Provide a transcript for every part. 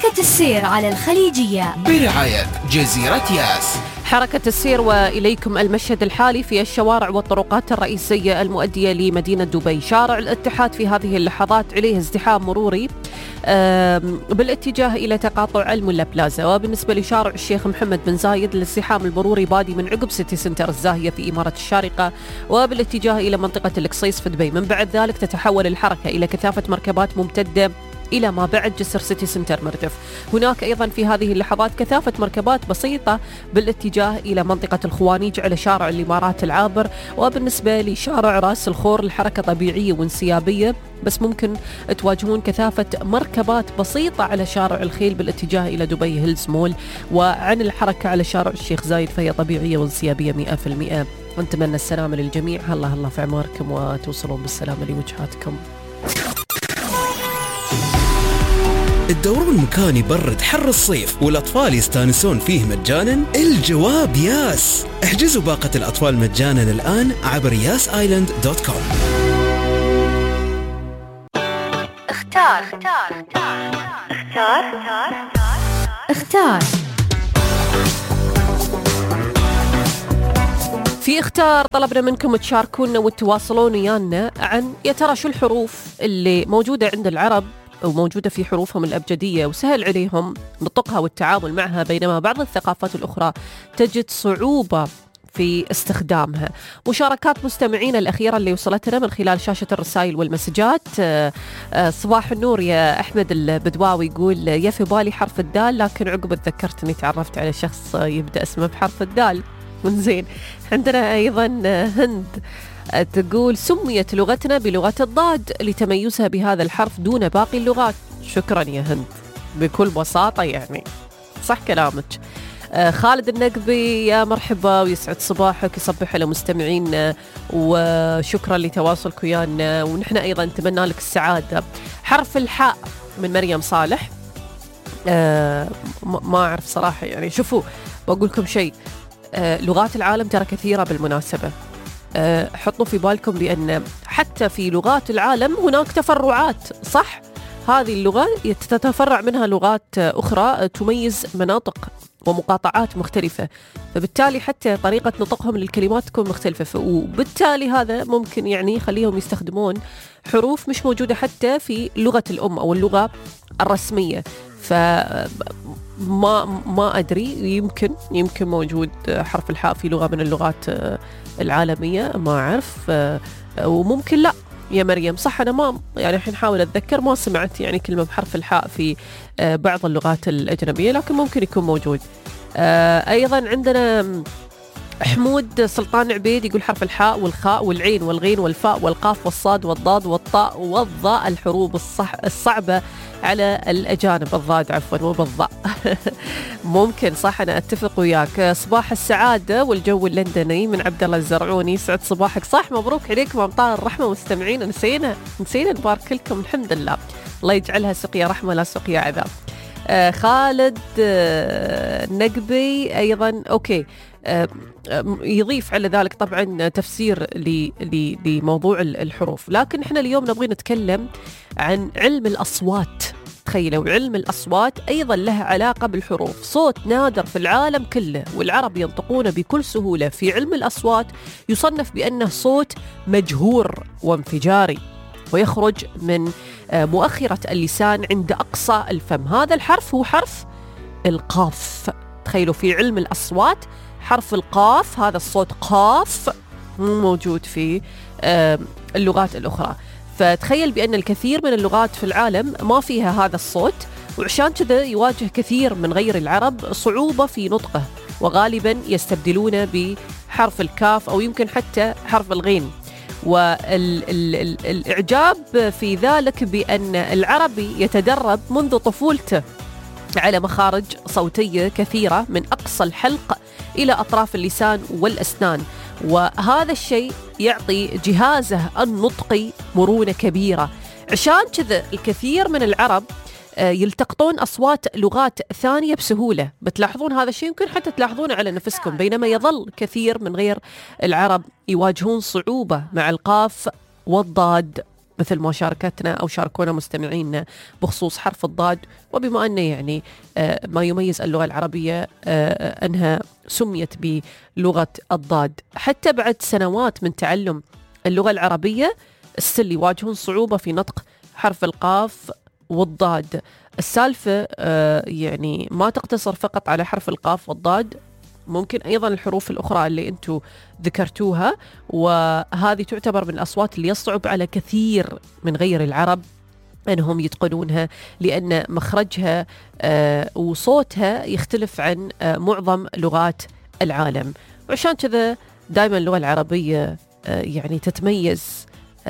حركة السير على الخليجية برعاية جزيرة ياس. حركة السير وإليكم المشهد الحالي في الشوارع والطرقات الرئيسية المؤدية لمدينة دبي. شارع الاتحاد في هذه اللحظات عليه ازدحام مروري بالاتجاه إلى تقاطع الملا بلازا، وبالنسبة لشارع الشيخ محمد بن زايد الازدحام المروري بادي من عقب سيتي سنتر الزاهية في إمارة الشارقة وبالاتجاه إلى منطقة القصيص في دبي. من بعد ذلك تتحول الحركة إلى كثافة مركبات ممتدة إلى ما بعد جسر سيتي سنتر مردف. هناك أيضا في هذه اللحظات كثافة مركبات بسيطة بالاتجاه إلى منطقة الخوانيج على شارع الإمارات العابر. وبالنسبة لشارع راس الخور الحركة طبيعية وانسيابية، بس ممكن تواجهون كثافة مركبات بسيطة على شارع الخيل بالاتجاه إلى دبي هيلز مول. وعن الحركة على شارع الشيخ زايد فهي طبيعية وانسيابية 100%. ونتمنى السلامة للجميع، الله في أعماركم وتوصلون بالسلامة لوجهاتكم. الدورون مكان يبرد حر الصيف والأطفال يستانسون فيه مجانا؟ الجواب ياس. احجزوا باقة الأطفال مجانا الآن عبر yasaisland.com. اختار في اختار طلبنا منكم تشاركونا وتواصلون ويانا عن يا ترى شو الحروف اللي موجودة عند العرب وموجودة في حروفهم الأبجدية وسهل عليهم نطقها والتعامل معها، بينما بعض الثقافات الأخرى تجد صعوبة في استخدامها. مشاركات مستمعين الأخيرة اللي وصلتنا من خلال شاشة الرسائل والمسجات. صباح النور يا أحمد البدواوي يقول يا في بالي حرف الدال، لكن عقب تذكرت أني تعرفت على شخص يبدأ اسمه بحرف الدال. زين. عندنا أيضا هند تقول سميت لغتنا بلغة الضاد لتميزها بهذا الحرف دون باقي اللغات. شكرا يا هند، بكل بساطة يعني صح كلامك. خالد النقبي يا مرحبا ويسعد صباحك، يصبح على مستمعين وشكرا لتواصلك ويانا، ونحن أيضا نتمنى لك السعادة. حرف الحاء من مريم صالح. ما أعرف صراحة يعني. شوفوا بقول لكم شيء، لغات العالم ترى كثيرة بالمناسبة. حطوا في بالكم بأن حتى في لغات العالم هناك تفرعات، صح؟ هذه اللغة تتفرع منها لغات أخرى تميز مناطق ومقاطعات مختلفة، فبالتالي حتى طريقة نطقهم للكلمات تكون مختلفة، وبالتالي هذا ممكن يعني يخليهم يستخدمون حروف مش موجودة حتى في لغة الأم أو اللغة الرسمية. ما أدري، يمكن موجود حرف الحاء في لغة من اللغات العالمية، ما أعرف، وممكن لا يا مريم. صح، أنا ما يعني الحين حاول أتذكر، ما سمعت يعني كلمة بحرف الحاء في بعض اللغات الأجنبية، لكن ممكن يكون موجود. أيضا عندنا حمود سلطان عبيد يقول حرف الحاء والخاء والعين والغين والفاء والقاف والصاد والضاد والطاء والضاء الحروف الصعبة على الأجانب. الضاد عفوا مو بالضاء. ممكن صح، أنا أتفق وياك. صباح السعادة والجو اللندني من عبد الله الزرعوني، سعد صباحك. صح، مبروك عليكم أمطار الرحمة مستمعين، نسينا نبارك لكم. الحمد لله، الله يجعلها سقيا رحمة لا سقيا عذاب. خالد نقبي أيضا أوكي يضيف على ذلك طبعا تفسير لموضوع الحروف، لكن احنا اليوم نبغي نتكلم عن علم الأصوات. تخيلوا، علم الأصوات أيضا له علاقة بالحروف. صوت نادر في العالم كله والعرب ينطقونه بكل سهولة. في علم الأصوات يصنف بأنه صوت مجهور وانفجاري ويخرج من مؤخرة اللسان عند أقصى الفم. هذا الحرف هو حرف القاف. تخيلوا، في علم الأصوات حرف القاف، هذا الصوت قاف، مو موجود في اللغات الأخرى. فتخيل بأن الكثير من اللغات في العالم ما فيها هذا الصوت، وعشان كذا يواجه كثير من غير العرب صعوبة في نطقه، وغالبا يستبدلونه بحرف الكاف أو يمكن حتى حرف الغين. والإعجاب في ذلك بأن العربي يتدرب منذ طفولته على مخارج صوتية كثيرة من أقصى الحلق إلى أطراف اللسان والأسنان، وهذا الشيء يعطي جهازه النطقي مرونة كبيرة. عشان كذا الكثير من العرب يلتقطون أصوات لغات ثانية بسهولة. بتلاحظون هذا الشيء، يمكن حتى تلاحظونه على نفسكم، بينما يظل كثير من غير العرب يواجهون صعوبة مع القاف والضاد مثل ما شاركتنا أو شاركونا مستمعينا بخصوص حرف الضاد. وبما أنه يعني ما يميز اللغة العربية أنها سميت بلغة الضاد، حتى بعد سنوات من تعلم اللغة العربية السل يواجهون صعوبة في نطق حرف القاف والضاد. السالفة يعني ما تقتصر فقط على حرف القاف والضاد، ممكن أيضا الحروف الأخرى اللي أنتم ذكرتوها، وهذه تعتبر من الأصوات اللي يصعب على كثير من غير العرب أنهم يتقنونها، لأن مخرجها وصوتها يختلف عن معظم لغات العالم. وعشان كذا دائما اللغة العربية يعني تتميز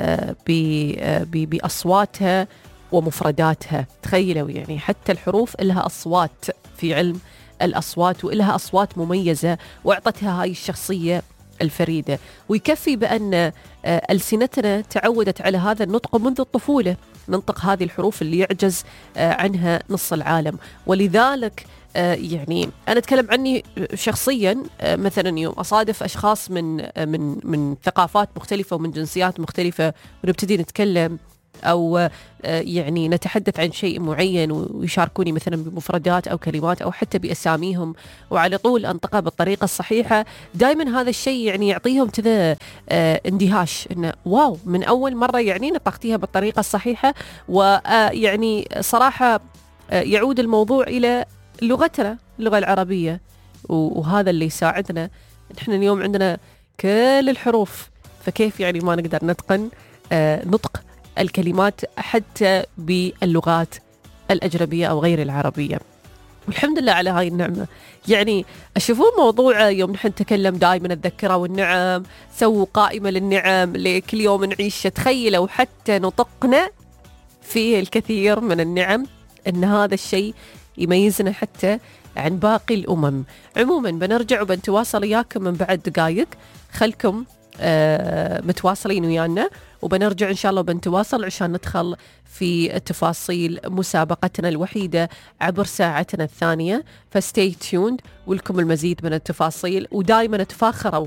بأصواتها ومفرداتها. تخيلوا يعني حتى الحروف لها أصوات في علم الأصوات، وإلها أصوات مميزة وأعطتها هاي الشخصية الفريدة. ويكفي بأن ألسنتنا تعودت على هذا النطق منذ الطفولة، ننطق هذه الحروف اللي يعجز عنها نص العالم. ولذلك يعني أنا أتكلم عني شخصيا، مثلا يوم أصادف أشخاص من ثقافات مختلفة ومن جنسيات مختلفة ونبتدي نتكلم أو يعني نتحدث عن شيء معين ويشاركوني مثلا بمفردات أو كلمات أو حتى بأساميهم، وعلى طول أنطقها بالطريقة الصحيحة، دائما هذا الشيء يعني يعطيهم كذا اندهاش، إنه واو من أول مرة يعني نطقتيها بالطريقة الصحيحة. ويعني صراحة يعود الموضوع إلى لغتنا اللغة العربية، وهذا اللي يساعدنا. نحن اليوم عندنا كل الحروف، فكيف يعني ما نقدر نتقن نطق الكلمات حتى باللغات الأجنبية أو غير العربية. والحمد لله على هاي النعمة. يعني أشوفون موضوع يوم نحن نتكلم دائما الذكرى والنعم، سووا قائمة للنعم لكل يوم نعيشه. تخيلوا حتى نطقنا فيه الكثير من النعم، إن هذا الشيء يميزنا حتى عن باقي الأمم. عموما بنرجع وبنتواصل إياكم من بعد دقائق، خلكم متواصلين ويانا، وبنرجع إن شاء الله وبنتواصل عشان ندخل في تفاصيل مسابقتنا الوحيدة عبر ساعتنا الثانية. فستي تيوند ولكم المزيد من التفاصيل. ودائما تفاخروا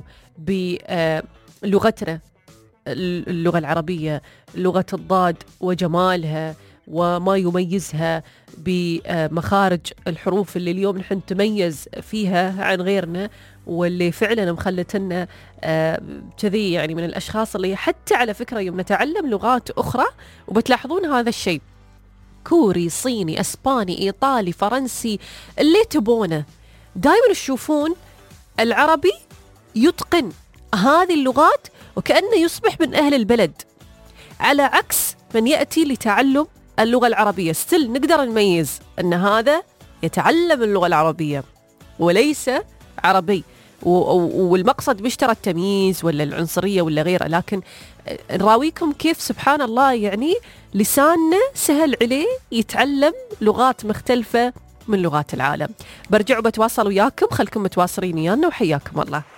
بلغتنا اللغة العربية، لغة الضاد وجمالها وما يميزها بمخارج الحروف اللي اليوم نحن نتميز فيها عن غيرنا، واللي فعلا مخلتنا كذي يعني من الأشخاص اللي حتى على فكرة يوم نتعلم لغات أخرى وبتلاحظون هذا الشيء، كوري، صيني، أسباني، إيطالي، فرنسي، اللي تبونه، دائما تشوفون العربي يتقن هذه اللغات وكأنه يصبح من أهل البلد، على عكس من يأتي لتعلم اللغة العربية. ستيل نقدر نميز أن هذا يتعلم اللغة العربية وليس عربي، والمقصد مش ترى التمييز ولا العنصرية ولا غيره، لكن نراويكم كيف سبحان الله يعني لساننا سهل عليه يتعلم لغات مختلفة من لغات العالم. برجع وبتواصل وياكم، خلكم متواصلين ويانا، وحياكم الله.